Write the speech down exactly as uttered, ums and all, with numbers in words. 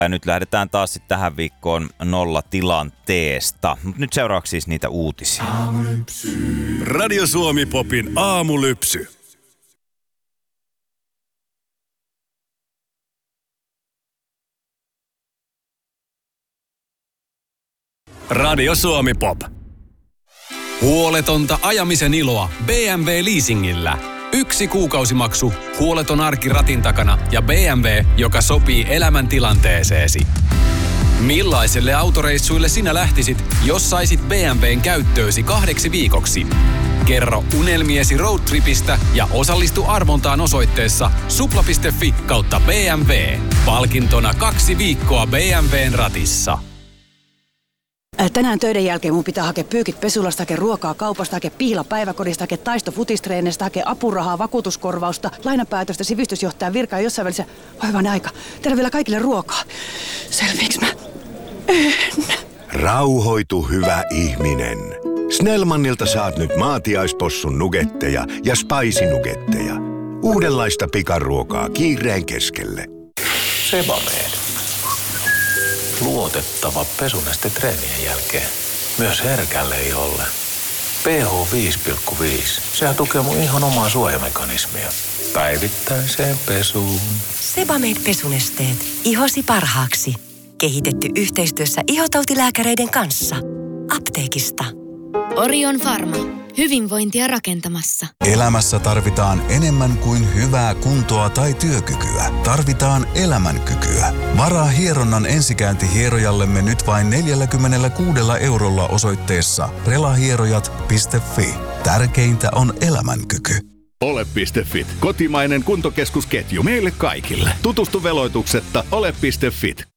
Ja nyt lähdetään taas sitten tähän viikkoon nollatilanteesta. Mut nyt seuraavaksi siis niitä uutisia. Radio Suomi Popin aamulypsy. Radio Suomi Pop. Huoletonta ajamisen iloa B M W leasingillä. Yksi kuukausimaksu, huoleton arki ratin takana ja B M W, joka sopii elämäntilanteeseesi. Millaiselle autoreissuille sinä lähtisit, jos saisit B M W:n käyttöösi kahdeksi viikoksi? Kerro unelmiesi roadtripistä ja osallistu arvontaan osoitteessa supla piste fi kautta B M W. Palkintona kaksi viikkoa B M W:n ratissa. Tänään töiden jälkeen mun pitää hakea pyykit pesulasta, hakea ruokaa kaupasta, hakea pihla päiväkodista, hakea taisto futistreenestä, hakea apurahaa, vakuutuskorvausta, lainapäätöstä, sivistysjohtajan virkaa ja jossain välissä. Oi hyvänen aika. Tehdään vielä kaikille ruokaa. Selviiks mä? En. Rauhoitu, hyvä ihminen. Snellmanilta saat nyt maatiaispossun nugetteja ja spicy-nugetteja. Uudenlaista pikaruokaa kiireen keskelle. Sebamed. Luotettava pesuneste treenien jälkeen. Myös herkälle iholle. pH viisi pilkku viisi. Sehän tukee mun ihon omaa suojamekanismia. Päivittäiseen pesuun. Sebamed pesunesteet. Ihosi parhaaksi. Kehitetty yhteistyössä ihotautilääkäreiden kanssa. Apteekista. Orion Pharma. Hyvinvointia rakentamassa. Elämässä tarvitaan enemmän kuin hyvää kuntoa tai työkykyä. Tarvitaan elämänkykyä. Varaa hieronnan ensikäynti hierojallemme nyt vain neljäkymmentäkuusi eurolla osoitteessa relahierojat piste fi. Tärkeintä on elämänkyky. Ole piste fit. Kotimainen kuntokeskusketju meille kaikille. Tutustu veloituksetta ole piste fit.